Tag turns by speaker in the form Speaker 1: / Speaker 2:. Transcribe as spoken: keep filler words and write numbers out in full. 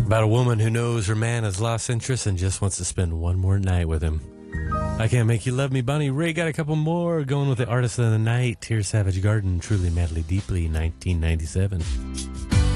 Speaker 1: About a woman who knows her man has lost interest and just wants to spend one more night with him. I Can't Make You Love Me. Bonnie Ray got a couple more going with the artist of the night. Here's Savage Garden, Truly Madly Deeply, nineteen ninety-seven.